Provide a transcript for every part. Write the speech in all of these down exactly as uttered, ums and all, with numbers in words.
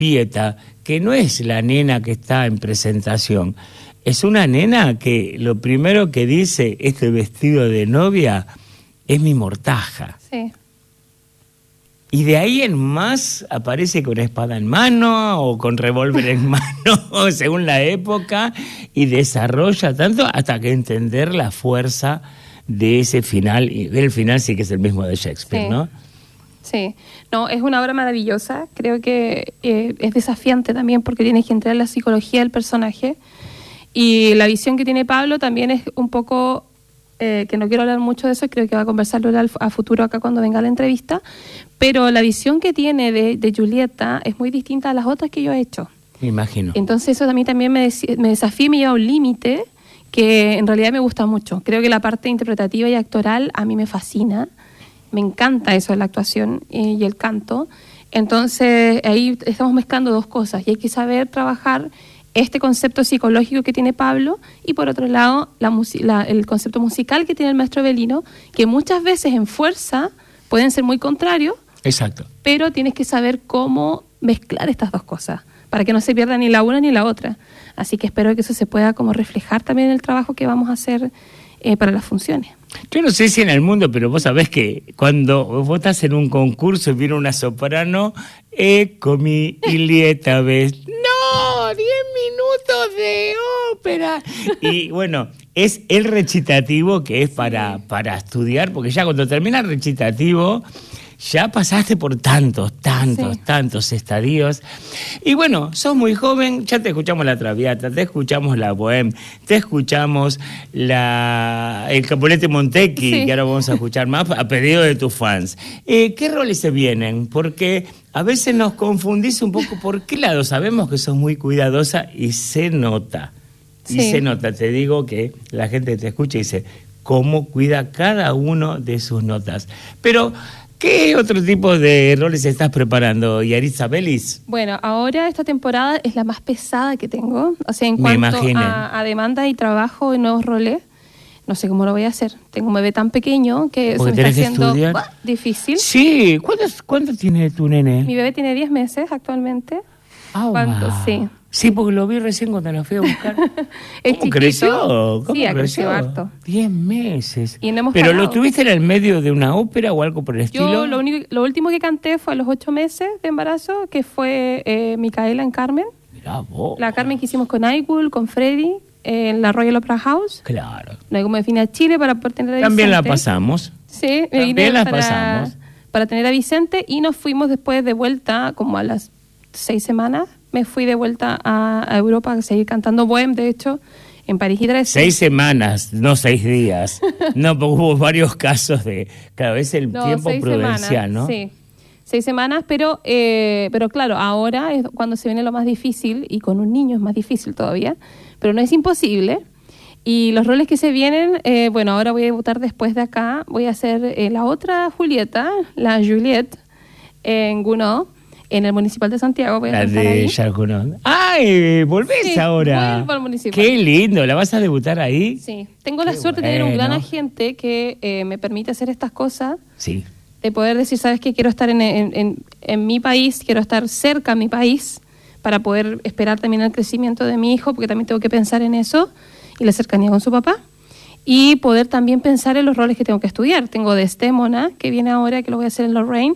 Julieta, que no es la nena que está en presentación, es una nena que lo primero que dice, este vestido de novia, es mi mortaja. Sí. Y de ahí en más aparece con espada en mano o con revólver en mano, según la época, y desarrolla tanto hasta que entender la fuerza de ese final, y el final sí que es el mismo de Shakespeare, Sí. ¿no? Sí, no, es una obra maravillosa, creo que eh, es desafiante también porque tienes que entrar en la psicología del personaje, y la visión que tiene Pablo también es un poco... Eh, que no quiero hablar mucho de eso, creo que va a conversarlo al, a futuro acá cuando venga la entrevista, pero la visión que tiene de, de Julieta es muy distinta a las otras que yo he hecho. Me imagino. Entonces eso a mí también me, des, me desafía y me lleva a un límite que en realidad me gusta mucho. Creo que la parte interpretativa y actoral a mí me fascina, me encanta eso de la actuación eh, y el canto. Entonces ahí estamos mezclando dos cosas y hay que saber trabajar este concepto psicológico que tiene Pablo y por otro lado la, la, el concepto musical que tiene el maestro Belino, que muchas veces en fuerza pueden ser muy contrarios. Exacto. Pero tienes que saber cómo mezclar estas dos cosas para que no se pierda ni la una ni la otra. Así que espero que eso se pueda como reflejar también en el trabajo que vamos a hacer eh, para las funciones. Yo no sé si en el mundo, pero vos sabés que cuando vos estás en un concurso y viene una soprano, ecco mi Julieta, ¿ves? ¡No! ¡Diez minutos de ópera! Y bueno, es el recitativo que es para, para estudiar, porque ya cuando termina el recitativo... ya pasaste por tantos, tantos, sí. tantos estadios. Y bueno, sos muy joven, ya te escuchamos la Traviata, te escuchamos la Bohème, te escuchamos la el Capulete Montecchi, sí. que ahora vamos a escuchar más a pedido de tus fans. Eh, ¿Qué roles se vienen? Porque a veces nos confundís un poco por qué lado. Sabemos que sos muy cuidadosa y se nota. Y sí. se nota, te digo que la gente te escucha y dice cómo cuida cada uno de sus notas. Pero... ¿qué otro tipo de roles estás preparando, Yaritza Vélez? Bueno, ahora esta temporada es la más pesada que tengo. O sea, en cuanto a, a demanda y trabajo en nuevos roles, no sé cómo lo voy a hacer. Tengo un bebé tan pequeño que porque se me está haciendo estudiar. difícil. Sí, ¿cuánto, ¿cuánto tiene tu nene? Mi bebé tiene diez meses actualmente. Ah, ¿Cuánto? wow. Sí. Sí, porque lo vi recién cuando lo fui a buscar. ¿Es ¿Cómo creció? ¿Cómo sí, ha creció? crecido harto. Diez meses. Y no hemos ¿Pero parado. lo tuviste en el medio de una ópera o algo por el estilo? Yo lo, único, lo último que canté fue a los ocho meses de embarazo, que fue eh, Micaela en Carmen. Mirá vos. La Carmen que hicimos con Aigul, con Freddy, eh, en la Royal Opera House. Claro. Luego me vine a Chile para poder tener a Vicente. También la pasamos. Sí, me También vine la para, pasamos. para tener a Vicente y nos fuimos después de vuelta, como a las seis semanas, me fui de vuelta a, a Europa a seguir cantando Bohème, de hecho, en París y Dresden. Seis semanas, no seis días. No, porque hubo varios casos de cada vez el no, tiempo seis prudencial, semanas, ¿no? Sí, seis semanas, pero, eh, pero claro, ahora es cuando se viene lo más difícil, y con un niño es más difícil todavía, pero no es imposible. Y los roles que se vienen, eh, bueno, ahora voy a debutar después de acá, voy a hacer eh, la otra Julieta, la Juliette, en Gounod, en el Municipal de Santiago. Voy a la de ahí. Charles Gounod. ¡Ay! ¿Volvés sí, ahora? Vuelvo al Municipal. ¡Qué lindo! ¿La vas a debutar ahí? Sí. Tengo Qué la suerte bueno. de tener un gran agente que eh, me permite hacer estas cosas. Sí. De poder decir, ¿sabes qué? Quiero estar en, en, en, en mi país, quiero estar cerca a mi país para poder esperar también el crecimiento de mi hijo, porque también tengo que pensar en eso y la cercanía con su papá. Y poder también pensar en los roles que tengo que estudiar. Tengo Desdémona, que viene ahora, que lo voy a hacer en Lorraine.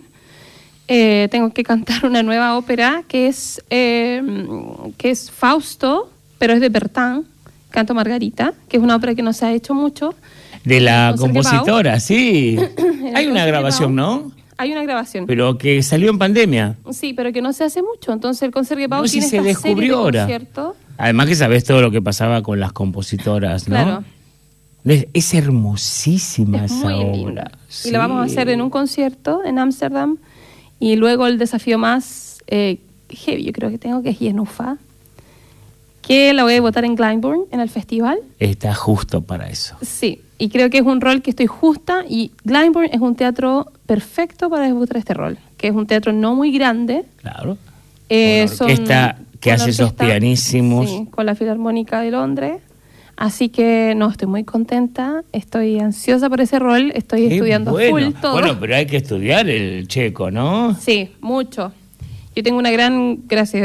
Eh, tengo que cantar una nueva ópera que es eh, que es Fausto, pero es de Bertin, canto Margarita, que es una ópera que no se ha hecho mucho. De la Con compositora, Pau. Sí. Hay una grabación, ¿no? Hay una grabación. Pero que salió en pandemia. Sí, pero que no se hace mucho. Entonces el Conserje Pau No, si tiene se esta descubrió serie de ahora. conciertos. Además que sabés todo lo que pasaba con las compositoras, ¿no? Claro. Es, es hermosísima Es esa muy obra. linda. Sí. Y la vamos a hacer en un concierto en Ámsterdam. Y luego el desafío más eh, heavy, yo creo que tengo, que es Yenufa, que la voy a votar en Glyndebourne, en el festival. Está justo para eso. Sí, y creo que es un rol que estoy justa, y Glyndebourne es un teatro perfecto para debutar este rol, que es un teatro no muy grande. Claro. Eh, Con orquesta son, que con hace esos orquesta, pianísimos. Sí, con la Filarmónica de Londres. Así que no, estoy muy contenta, estoy ansiosa por ese rol, estoy Qué estudiando bueno. full todo. Bueno, pero hay que estudiar el checo, ¿no? Sí, mucho. Yo tengo una gran, gracias,